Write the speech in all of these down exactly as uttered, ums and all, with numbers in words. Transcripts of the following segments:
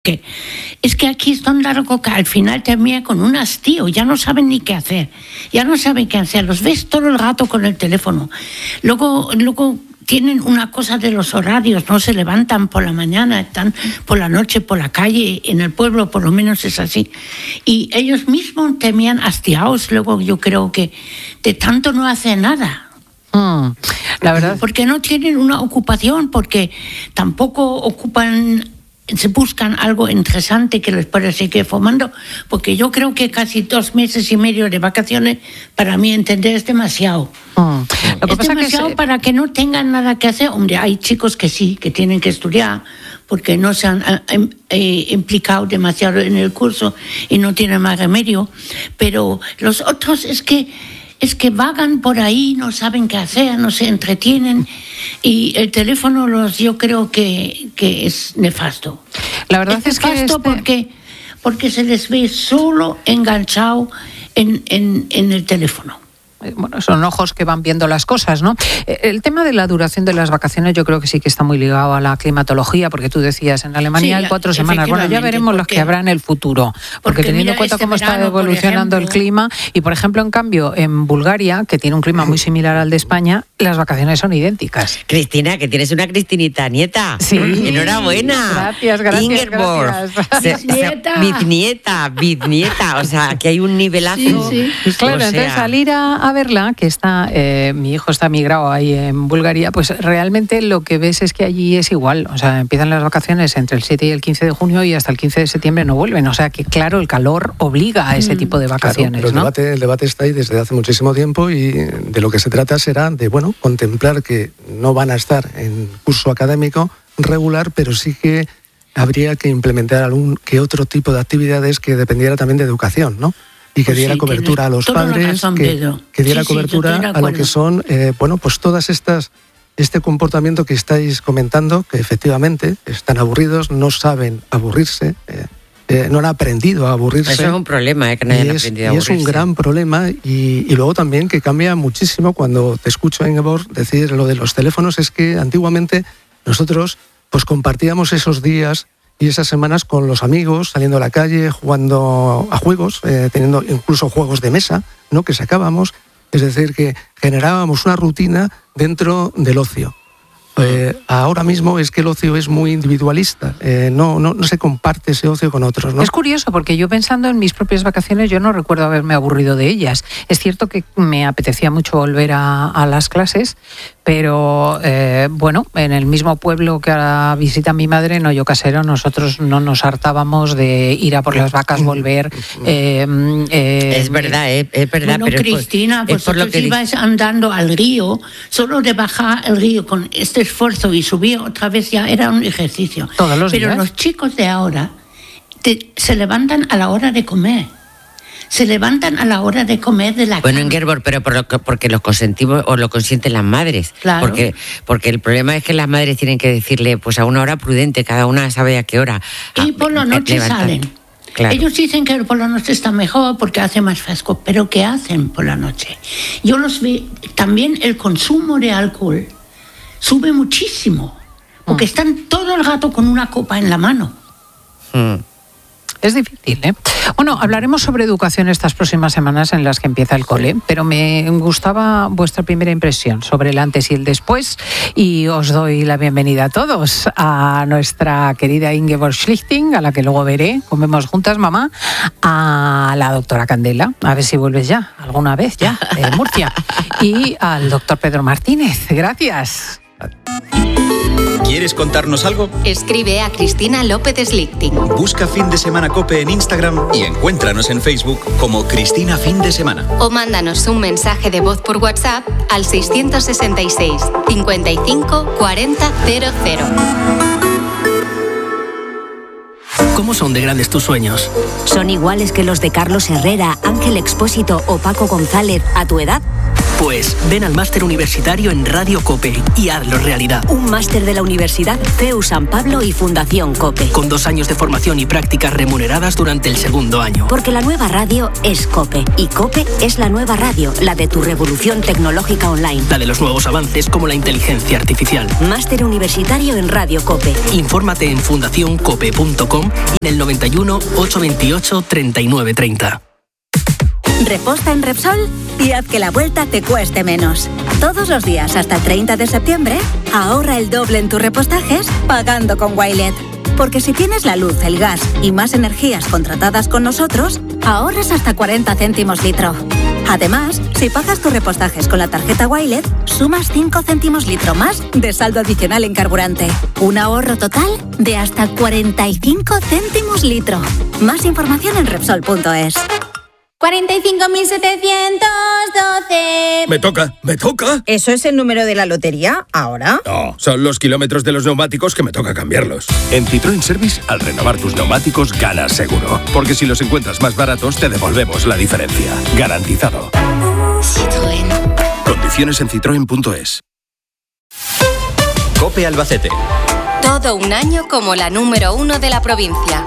Que es que aquí es tan largo que al final termina con un hastío, ya no saben ni qué hacer, ya no saben qué hacer, los ves todo el rato con el teléfono. Luego, luego tienen una cosa de los horarios, no se levantan por la mañana, están por la noche por la calle, en el pueblo por lo menos es así. Y ellos mismos terminan hastiados, luego yo creo que de tanto no hacen nada. Mm, la verdad. Porque no tienen una ocupación, porque tampoco ocupan... se buscan algo interesante que les pueda seguir formando, porque yo creo que casi dos meses y medio de vacaciones, para mí entender, es demasiado. Mm. Lo que es pasa demasiado que es... para que no tengan nada que hacer. Hombre, hay chicos que sí, que tienen que estudiar, porque no se han eh, eh, implicado demasiado en el curso y no tienen más remedio, pero los otros es que es que vagan por ahí, no saben qué hacer, no se entretienen, y el teléfono los yo creo que, que es nefasto. La verdad es, es nefasto que este... porque, porque se les ve solo enganchado en, en, en el teléfono. Bueno, son ojos que van viendo las cosas, ¿no? El tema de la duración de las vacaciones yo creo que sí que está muy ligado a la climatología, porque tú decías, en Alemania sí, hay cuatro semanas. Bueno, ya veremos los que habrá en el futuro, porque, porque teniendo en cuenta este cómo verano, está evolucionando ejemplo, el clima, y por ejemplo, en cambio, en Bulgaria, que tiene un clima muy similar al de España, las vacaciones son idénticas. Cristina, que tienes una Cristinita nieta. Sí. Enhorabuena. Gracias, gracias. Ingeborg. Bisnieta. Bisnieta, bisnieta. O sea, aquí hay un nivelazo. Sí, sí. Claro, o sea... entonces al ir a, a verla, que está, eh, mi hijo está migrado ahí en Bulgaria, pues realmente lo que ves es que allí es igual. O sea, empiezan las vacaciones entre el siete y el quince de junio y hasta el quince de septiembre no vuelven. O sea que, claro, el calor obliga a ese tipo de vacaciones. Claro, pero el, ¿no? debate, el debate está ahí desde hace muchísimo tiempo, y de lo que se trata será de, bueno, contemplar que no van a estar en curso académico regular, pero sí que habría que implementar algún que otro tipo de actividades que dependiera también de educación, ¿no? Y que pues diera sí, cobertura a los padres, razón, que, que diera sí, sí, cobertura a lo que son, eh, bueno, pues todas estas, este comportamiento que estáis comentando, que efectivamente están aburridos, no saben aburrirse, eh, eh, no han aprendido a aburrirse. Eso es un problema, eh, que no hayan es, aprendido a y aburrirse. es un gran problema, y, y luego también que cambia muchísimo cuando te escucho, Ingeborg, decir lo de los teléfonos. Es que antiguamente nosotros pues compartíamos esos días y esas semanas con los amigos, saliendo a la calle, jugando a juegos, eh, teniendo incluso juegos de mesa, ¿no?, que sacábamos. Es decir, que generábamos una rutina dentro del ocio. Eh, ahora mismo es que el ocio es muy individualista, eh, no, no, no se comparte ese ocio con otros, ¿no? Es curioso, porque yo pensando en mis propias vacaciones, yo no recuerdo haberme aburrido de ellas. Es cierto que me apetecía mucho volver a, a las clases, pero eh, bueno, en el mismo pueblo que ahora visita mi madre, en Hoyo Casero, nosotros no nos hartábamos de ir a por las vacas, volver. Eh, eh, es verdad, eh, es verdad. Bueno, pero Cristina, es por, es por lo que ibas andando al río, solo de bajar el río con este esfuerzo y subir otra vez ya era un ejercicio. Todos los pero días. Los chicos de ahora te, se levantan a la hora de comer. Se levantan a la hora de comer de la Bueno, cama. Ingeborg, pero por lo que, porque los consentimos o lo consienten las madres. Claro. Porque, porque el problema es que las madres tienen que decirle pues a una hora prudente, cada una sabe a qué hora. Y a, por la noche levantar. salen. Claro. Ellos dicen que por la noche está mejor porque hace más fresco, pero ¿qué hacen por la noche? Yo los vi, también el consumo de alcohol sube muchísimo, porque mm. están todo el rato con una copa en la mano. Mm. Es difícil, ¿eh? Bueno, hablaremos sobre educación estas próximas semanas en las que empieza el cole, pero me gustaba vuestra primera impresión sobre el antes y el después, y os doy la bienvenida a todos, a nuestra querida Ingeborg Schlichting, a la que luego veré, comemos juntas, mamá, a la doctora Candela, a ver si vuelves ya, alguna vez ya, de Murcia, y al doctor Pedro Martínez. Gracias. ¿Quieres contarnos algo? Escribe a Cristina López Schlichting. Busca Fin de Semana COPE en Instagram y encuéntranos en Facebook como Cristina Fin de Semana. O mándanos un mensaje de voz por WhatsApp al seiscientos sesenta y seis, cincuenta y cinco, cuarenta, cero cero. ¿Cómo son de grandes tus sueños? ¿Son iguales que los de Carlos Herrera, Ángel Expósito o Paco González a tu edad? Pues ven al máster universitario en Radio COPE y hazlo realidad. Un máster de la Universidad C E U San Pablo y Fundación COPE. Con dos años de formación y prácticas remuneradas durante el segundo año. Porque la nueva radio es COPE. Y COPE es la nueva radio, la de tu revolución tecnológica online. La de los nuevos avances como la inteligencia artificial. Máster universitario en Radio COPE. Infórmate en fundación cope punto com y en el noventa y uno, ochocientos veintiocho, treinta y nueve treinta. Reposta en Repsol y haz que la vuelta te cueste menos. Todos los días hasta el treinta de septiembre, ahorra el doble en tus repostajes pagando con Wilet. Porque si tienes la luz, el gas y más energías contratadas con nosotros, ahorras hasta cuarenta céntimos litro. Además, si pagas tus repostajes con la tarjeta Wilet, sumas cinco céntimos litro más de saldo adicional en carburante. Un ahorro total de hasta cuarenta y cinco céntimos litro. Más información en Repsol punto es. cuarenta y cinco mil setecientos doce. Me toca, me toca. ¿Eso es el número de la lotería ahora? No, son los kilómetros de los neumáticos que me toca cambiarlos. En Citroën Service, al renovar tus neumáticos, ganas seguro. Porque si los encuentras más baratos, te devolvemos la diferencia. Garantizado. Citroën. Condiciones en citroen punto es. COPE Albacete. Todo un año como la número uno de la provincia.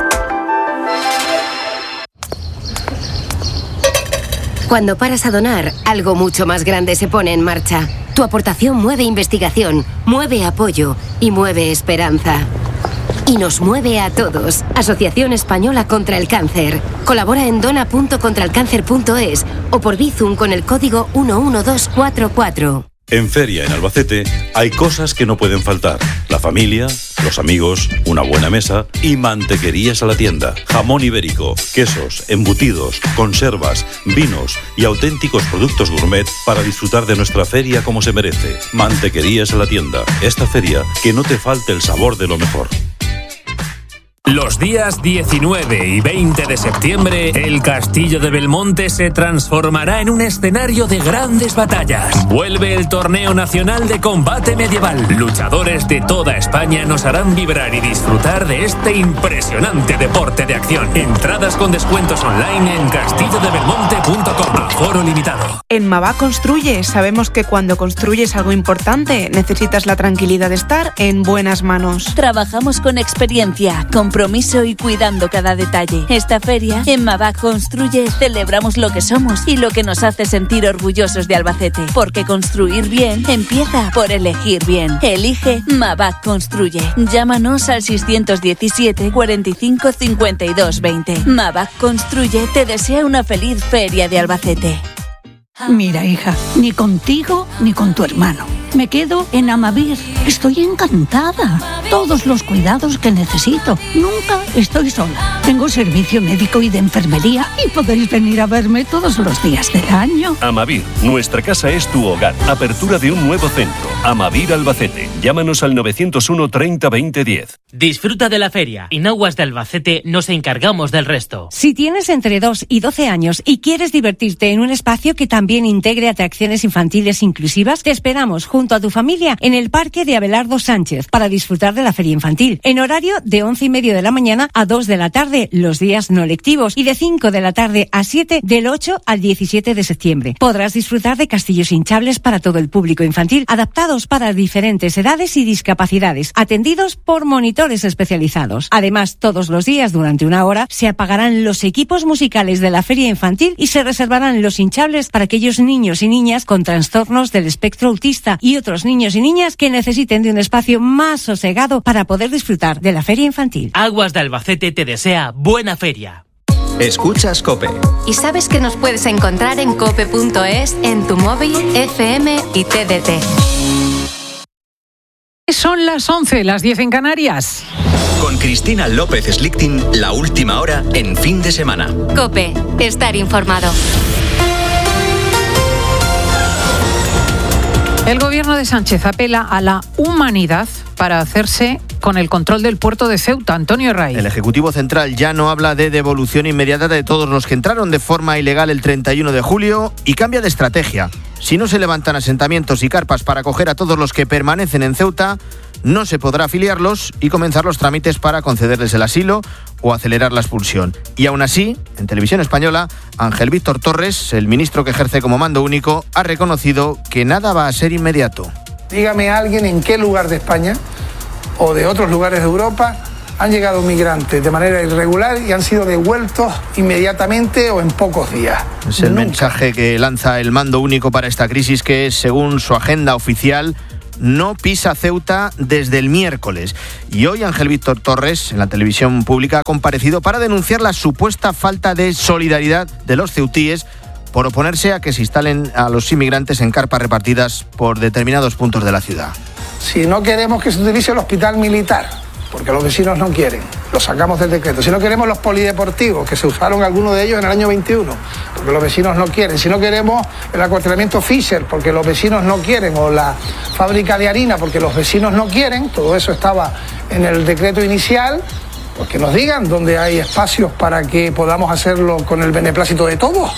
Cuando paras a donar, algo mucho más grande se pone en marcha. Tu aportación mueve investigación, mueve apoyo y mueve esperanza. Y nos mueve a todos. Asociación Española contra el Cáncer. Colabora en dona punto contralcáncer punto es o por Bizum con el código uno uno dos cuatro cuatro. En Feria, en Albacete, hay cosas que no pueden faltar. La familia, los amigos, una buena mesa y mantequerías a la tienda. Jamón ibérico, quesos, embutidos, conservas, vinos y auténticos productos gourmet para disfrutar de nuestra feria como se merece. Mantequerías a la tienda. Esta feria, que no te falte el sabor de lo mejor. Los días diecinueve y veinte de septiembre, el Castillo de Belmonte se transformará en un escenario de grandes batallas. Vuelve el Torneo Nacional de Combate Medieval. Luchadores de toda España nos harán vibrar y disfrutar de este impresionante deporte de acción. Entradas con descuentos online en castillo de belmonte punto com. Aforo limitado. En Mabá Construye sabemos que cuando construyes algo importante necesitas la tranquilidad de estar en buenas manos. Trabajamos con experiencia, compromiso y cuidando cada detalle. Esta feria, en Mabá Construye, celebramos lo que somos y lo que nos hace sentir orgullosos de Albacete. Porque construir bien empieza por elegir bien. Elige Mabá Construye. Llámanos al seiscientos diecisiete, cuarenta y cinco, cincuenta y dos, veinte. Mabá Construye te desea una feliz feria de Albacete. Mira, hija, ni contigo ni con tu hermano. Me quedo en Amavir. Estoy encantada. Todos los cuidados que necesito. Nunca estoy sola. Tengo servicio médico y de enfermería y podéis venir a verme todos los días del año. Amavir, nuestra casa es tu hogar. Apertura de un nuevo centro. Amavir Albacete. Llámanos al novecientos uno, treinta, veinte, diez. Disfruta de la feria. En Aguas de Albacete nos encargamos del resto. Si tienes entre dos y doce años y quieres divertirte en un espacio que también integre atracciones infantiles inclusivas, te esperamos junto a tu familia en el Parque de Abelardo Sánchez para disfrutar de la feria infantil, en horario de once y media de la mañana a dos de la tarde los días no lectivos y de cinco de la tarde a siete del ocho al diecisiete de septiembre. Podrás disfrutar de castillos hinchables para todo el público infantil, adaptados para diferentes edades y discapacidades, atendidos por monitores especializados. Además, todos los días durante una hora se apagarán los equipos musicales de la feria infantil y se reservarán los hinchables para aquellos niños y niñas con trastornos del espectro autista y otros niños y niñas que necesiten de un espacio más sosegado para poder disfrutar de la feria infantil. Aguas de Albacete te desea buena feria. Escuchas COPE. Y sabes que nos puedes encontrar en cope punto es, en tu móvil, F M y T D T. Son las once, las diez en Canarias. Con Cristina López Slichting, la última hora en fin de semana. COPE, estar informado. El gobierno de Sánchez apela a la humanidad para hacerse con el control del puerto de Ceuta. Antonio Ray. El Ejecutivo Central ya no habla de devolución inmediata de todos los que entraron de forma ilegal el treinta y uno de julio y cambia de estrategia. Si no se levantan asentamientos y carpas para acoger a todos los que permanecen en Ceuta, no se podrá afiliarlos y comenzar los trámites para concederles el asilo o acelerar la expulsión. Y aún así, en Televisión Española, Ángel Víctor Torres, el ministro que ejerce como mando único, ha reconocido que nada va a ser inmediato. Dígame a alguien en qué lugar de España o de otros lugares de Europa han llegado migrantes de manera irregular y han sido devueltos inmediatamente o en pocos días. Es el Nunca. mensaje que lanza el mando único para esta crisis, que según su agenda oficial no pisa Ceuta desde el miércoles. Y hoy Ángel Víctor Torres, en la televisión pública, ha comparecido para denunciar la supuesta falta de solidaridad de los ceutíes por oponerse a que se instalen a los inmigrantes en carpas repartidas por determinados puntos de la ciudad. Si no queremos que se utilice el hospital militar, porque los vecinos no quieren, lo sacamos del decreto. Si no queremos los polideportivos, que se usaron algunos de ellos en el año veintiuno, porque los vecinos no quieren. Si no queremos el acuartelamiento Fisher, porque los vecinos no quieren, o la fábrica de harina, porque los vecinos no quieren, todo eso estaba en el decreto inicial, pues que nos digan dónde hay espacios para que podamos hacerlo con el beneplácito de todos.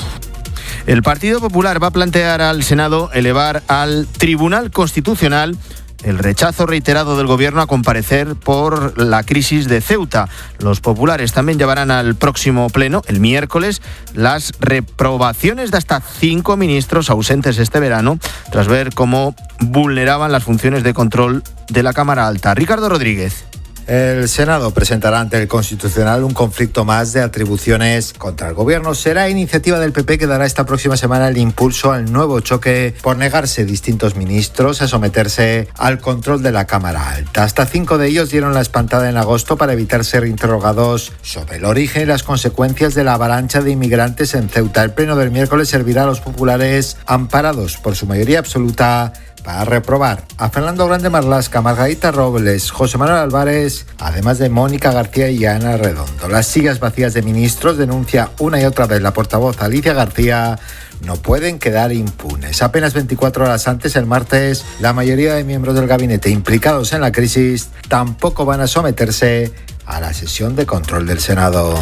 El Partido Popular va a plantear al Senado elevar al Tribunal Constitucional el rechazo reiterado del Gobierno a comparecer por la crisis de Ceuta. Los populares también llevarán al próximo pleno, el miércoles, las reprobaciones de hasta cinco ministros ausentes este verano, tras ver cómo vulneraban las funciones de control de la Cámara Alta. Ricardo Rodríguez. El Senado presentará ante el Constitucional un conflicto más de atribuciones contra el Gobierno. Será iniciativa del P P que dará esta próxima semana el impulso al nuevo choque por negarse distintos ministros a someterse al control de la Cámara Alta. Hasta cinco de ellos dieron la espantada en agosto para evitar ser interrogados sobre el origen y las consecuencias de la avalancha de inmigrantes en Ceuta. El pleno del miércoles servirá a los populares amparados por su mayoría absoluta para reprobar a Fernando Grande Marlaska, Margarita Robles, José Manuel Álvarez, además de Mónica García y Ana Redondo. Las sillas vacías de ministros, denuncia una y otra vez la portavoz Alicia García, no pueden quedar impunes. Apenas veinticuatro horas antes, el martes, la mayoría de miembros del gabinete implicados en la crisis tampoco van a someterse a la sesión de control del Senado.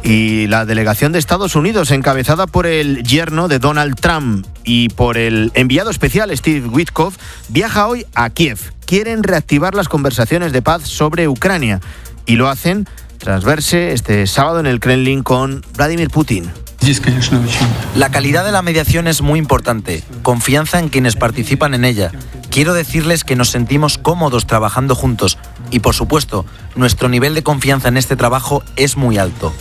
Y la delegación de Estados Unidos, encabezada por el yerno de Donald Trump y por el enviado especial Steve Witkoff, viaja hoy a Kiev. Quieren reactivar las conversaciones de paz sobre Ucrania y lo hacen tras verse este sábado en el Kremlin con Vladimir Putin. La calidad de la mediación es muy importante. Confianza en quienes participan en ella. Quiero decirles que nos sentimos cómodos trabajando juntos y, por supuesto, nuestro nivel de confianza en este trabajo es muy alto.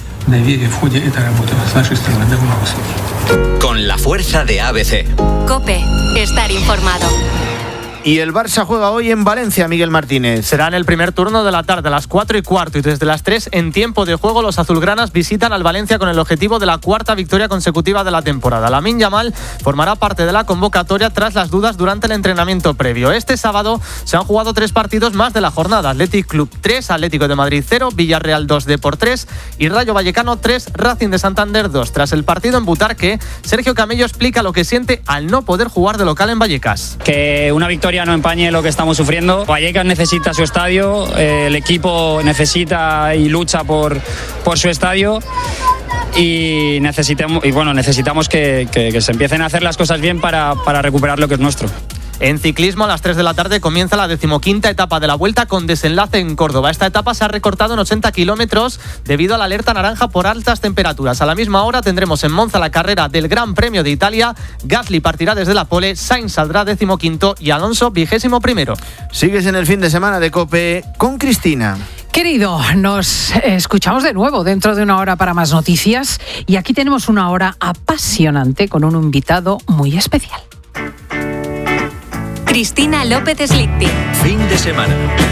Con la fuerza de A B C. COPE. Estar informado. Y el Barça juega hoy en Valencia, Miguel Martínez. Será en el primer turno de la tarde, a las cuatro y cuarto, y desde las tres en tiempo de juego los azulgranas visitan al Valencia con el objetivo de la cuarta victoria consecutiva de la temporada. Lamine Yamal formará parte de la convocatoria tras las dudas durante el entrenamiento previo. Este sábado se han jugado tres partidos más de la jornada. Athletic Club tres, Atlético de Madrid cero, Villarreal dos, Depor tres y Rayo Vallecano tres, Racing de Santander dos. Tras el partido en Butarque, Sergio Camello explica lo que siente al no poder jugar de local en Vallecas. Que una victoria no empañe lo que estamos sufriendo. Vallecas necesita su estadio, eh, el equipo necesita y lucha por, por su estadio y necesitamos, y bueno, necesitamos que, que, que se empiecen a hacer las cosas bien para, para recuperar lo que es nuestro. En ciclismo, a las tres de la tarde comienza la decimoquinta etapa de la Vuelta con desenlace en Córdoba. Esta etapa se ha recortado en ochenta kilómetros debido a la alerta naranja por altas temperaturas. A la misma hora tendremos en Monza la carrera del Gran Premio de Italia. Gasly partirá desde la pole, Sainz saldrá decimoquinto y Alonso vigésimo primero. Sigues en el fin de semana de COPE con Cristina. Querido, nos escuchamos de nuevo dentro de una hora para más noticias y aquí tenemos una hora apasionante con un invitado muy especial. Cristina López Slichting. Fin de semana.